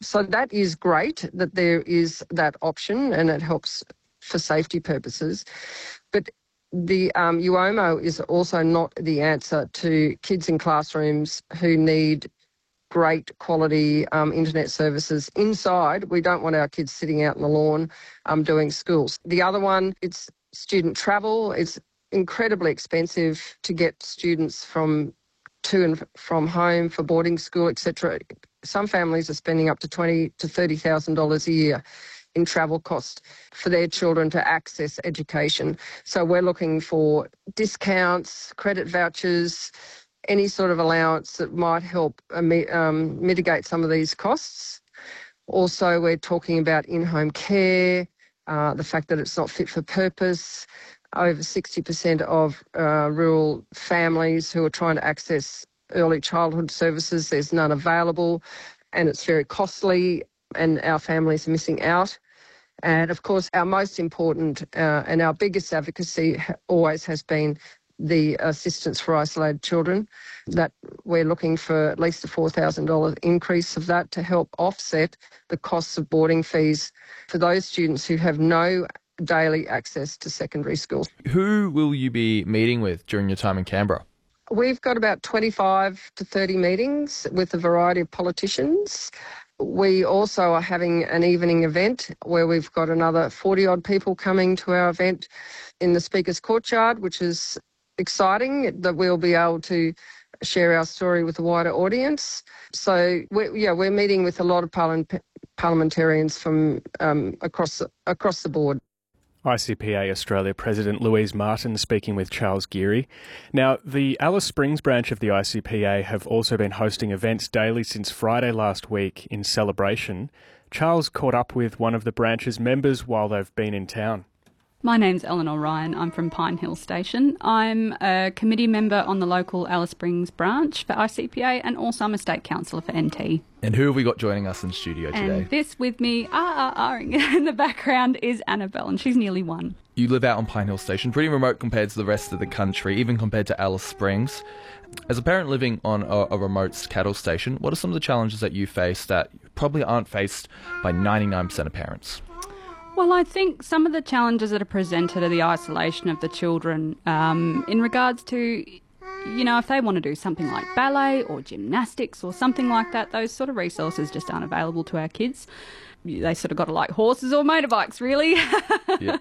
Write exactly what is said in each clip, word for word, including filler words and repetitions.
So that is great that there is that option and it helps for safety purposes. But the um, U O M O is also not the answer to kids in classrooms who need great quality um, internet services inside. We don't want our kids sitting out on the lawn um, doing schools. The other one, it's student travel. It's incredibly expensive to get students from to and from home for boarding school, et cetera. Some families are spending up to twenty to thirty thousand dollars a year in travel costs for their children to access education. So we're looking for discounts, credit vouchers, any sort of allowance that might help um, mitigate some of these costs. Also, we're talking about in-home care, uh, the fact that it's not fit for purpose. Over sixty percent of uh, rural families who are trying to access early childhood services, there's none available, and it's very costly, and our families are missing out. And of course, our most important uh, and our biggest advocacy always has been the assistance for isolated children, that we're looking for at least a four thousand dollars increase of that to help offset the costs of boarding fees for those students who have no daily access to secondary schools. Who will you be meeting with during your time in Canberra? We've got about twenty-five to thirty meetings with a variety of politicians. We also are having an evening event where we've got another forty-odd people coming to our event in the Speaker's Courtyard, which is exciting that we'll be able to share our story with a wider audience. So, we're, yeah, we're meeting with a lot of parliament, parliamentarians from um, across across the board. I C P A Australia President Louise Martin speaking with Charles Geary. Now, the Alice Springs branch of the I C P A have also been hosting events daily since Friday last week in celebration. Charles caught up with one of the branch's members while they've been in town. My name's Eleanor Ryan. I'm from Pine Hill Station. I'm a committee member on the local Alice Springs branch for I C P A, and also I'm a state councillor for N T. And who have we got joining us in studio today? And this with me, ah, ah, ah, in the background is Annabelle, and she's nearly one. You live out on Pine Hill Station, pretty remote compared to the rest of the country, even compared to Alice Springs. As a parent living on a, a remote cattle station, what are some of the challenges that you face that probably aren't faced by ninety-nine percent of parents? Well, I think some of the challenges that are presented are the isolation of the children um, in regards to, you know, if they want to do something like ballet or gymnastics or something like that, those sort of resources just aren't available to our kids. They sort of got to like horses or motorbikes, really. Yeah.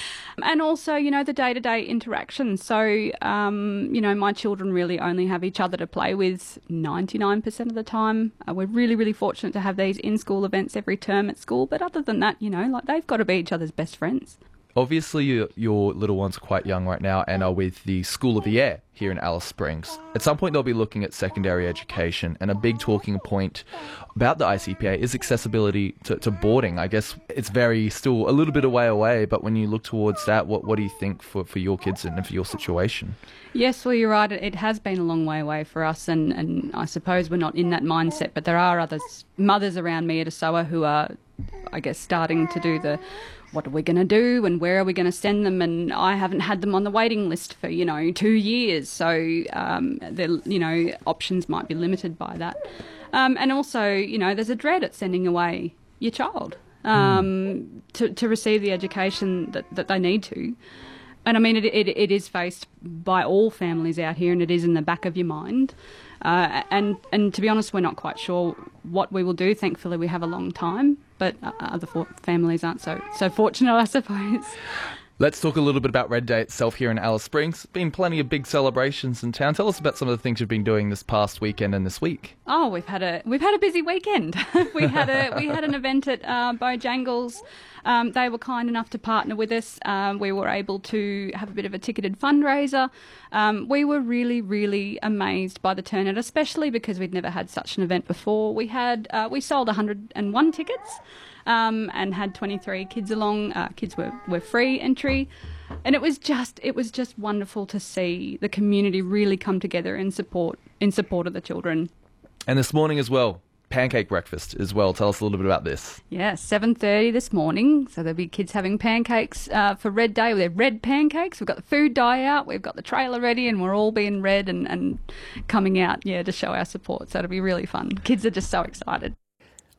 And also, you know, the day-to-day interaction. So, um, you know, my children really only have each other to play with ninety-nine percent of the time. Uh, we're really, really fortunate to have these in-school events every term at school. But other than that, you know, like they've got to be each other's best friends. Obviously, your, your little ones are quite young right now and are with the School of the Air here in Alice Springs. At some point, they'll be looking at secondary education, and a big talking point about the I C P A is accessibility to, to boarding. I guess it's very still a little bit of way away, but when you look towards that, what, what do you think for, for your kids and for your situation? Yes, well, you're right. It has been a long way away for us, and, and I suppose we're not in that mindset, but there are other mothers around me at ASOA who are, I guess, starting to do the what are we going to do and where are we going to send them? And I haven't had them on the waiting list for, you know, two years. So, um, the, you know, options might be limited by that. Um, and also, you know, there's a dread at sending away your child um, mm. to, to receive the education that, that they need to. And I mean, it, it it is faced by all families out here, and it is in the back of your mind. Uh, and and to be honest, we're not quite sure what we will do. Thankfully, we have a long time, but uh, other for- families aren't so so fortunate, I suppose. Let's talk a little bit about Red Day itself here in Alice Springs. Been plenty of big celebrations in town. Tell us about some of the things you've been doing this past weekend and this week. Oh, we've had a we've had a busy weekend. we had a we had an event at uh, Bojangles. Um, they were kind enough to partner with us. Um, we were able to have a bit of a ticketed fundraiser. Um, we were really, really amazed by the turnout, especially because we'd never had such an event before. We had uh, we sold one hundred and one tickets um, and had twenty-three kids along. Uh, kids were, were free entry. And it was just it was just wonderful to see the community really come together in support in support of the children. And this morning as well, pancake breakfast as well. Tell us a little bit about this. Yeah, seven thirty this morning. So there'll be kids having pancakes uh, for Red Day. They're red pancakes. We've got the food dye out. We've got the trailer ready, and we're all being red and, and coming out, yeah, to show our support. So it'll be really fun. Kids are just so excited.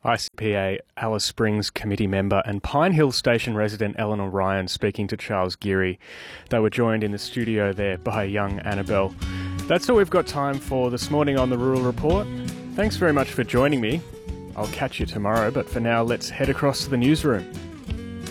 I C P A Alice Springs committee member and Pine Hill Station resident Eleanor Ryan speaking to Charles Geary. They were joined in the studio there by young Annabelle. That's all we've got time for this morning on the Rural Report. Thanks very much for joining me. I'll catch you tomorrow, but for now, let's head across to the newsroom.